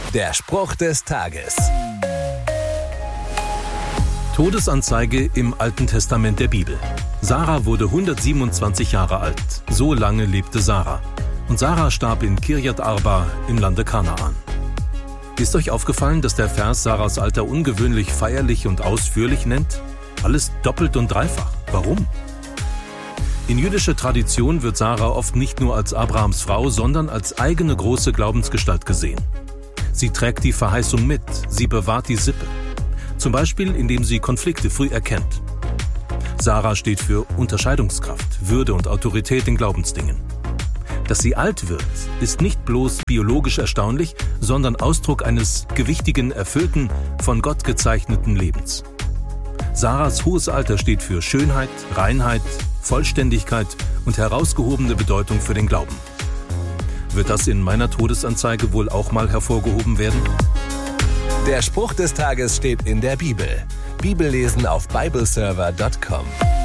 Der Spruch des Tages. Todesanzeige im Alten Testament der Bibel. Sarah wurde 127 Jahre alt. So lange lebte Sarah. Und Sarah starb in Kirjat Arba im Lande Kanaan. Ist euch aufgefallen, dass der Vers Sarahs Alter ungewöhnlich feierlich und ausführlich nennt? Alles doppelt und dreifach. Warum? In jüdischer Tradition wird Sarah oft nicht nur als Abrahams Frau, sondern als eigene große Glaubensgestalt gesehen. Sie trägt die Verheißung mit, sie bewahrt die Sippe. Zum Beispiel, indem sie Konflikte früh erkennt. Sarah steht für Unterscheidungskraft, Würde und Autorität in Glaubensdingen. Dass sie alt wird, ist nicht bloß biologisch erstaunlich, sondern Ausdruck eines gewichtigen, erfüllten, von Gott gezeichneten Lebens. Sarahs hohes Alter steht für Schönheit, Reinheit, Vollständigkeit und herausgehobene Bedeutung für den Glauben. Wird das in meiner Todesanzeige wohl auch mal hervorgehoben werden? Der Spruch des Tages steht in der Bibel. Bibellesen auf bibleserver.com.